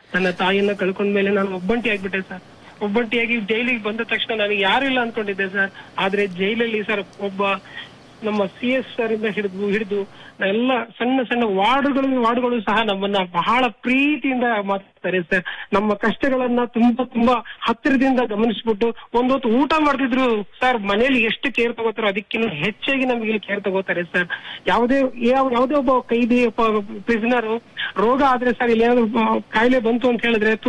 ನನ್ನ ತಾಯಿಯನ್ನ ಕಳ್ಕೊಂಡ್ಮೇಲೆ ನಾನು ಒಬ್ಬಂಟಿ ಆಗ್ಬಿಟ್ಟೆ ಸರ್. ಒಬ್ಬಂಟಿಯಾಗಿ ಜೈಲಿಗೆ ಬಂದ ತಕ್ಷಣ ನನಗೆ ಯಾರು ಇಲ್ಲ ಅನ್ಕೊಂಡಿದ್ದೆ ಸರ್. ಆದ್ರೆ ಜೈಲಲ್ಲಿ ಸರ್ ಒಬ್ಬ ನಮ್ಮ CS ಸರ್ ಇಂದ ಹಿಡಿದು ಎಲ್ಲ ಸಣ್ಣ ಸಣ್ಣ ವಾರ್ಡ್ಗಳು ಸಹ ನಮ್ಮನ್ನ ಬಹಳ ಪ್ರೀತಿಯಿಂದ ಮಾತಾಡ್ತಾರೆ ಸರ್. ನಮ್ಮ ಕಷ್ಟಗಳನ್ನ ತುಂಬಾ ಹತ್ತಿರದಿಂದ ಗಮನಿಸ್ಬಿಟ್ಟು ಒಂದೊತ್ತು ಊಟ ಮಾಡ್ತಿದ್ರು ಸರ್. ಮನೇಲಿ ಎಷ್ಟು ಕೇರ್ ತಗೋತಾರೋ ಅದಕ್ಕಿಂತ ಹೆಚ್ಚಾಗಿ ನಮ್ಗೆ ಇಲ್ಲಿ ಕೇರ್ ತಗೋತಾರೆ ಸರ್. ಯಾವುದೇ ಒಬ್ಬ ಕೈದಿ ಪ್ರಿಸನರ್ ರೋಗ ಆದ್ರೆ ಸರ್, ಇಲ್ಲಿ ಏನಾದ್ರು ಕಾಯಿಲೆ ಬಂತು ಅಂತ ಹೇಳಿದ್ರೆ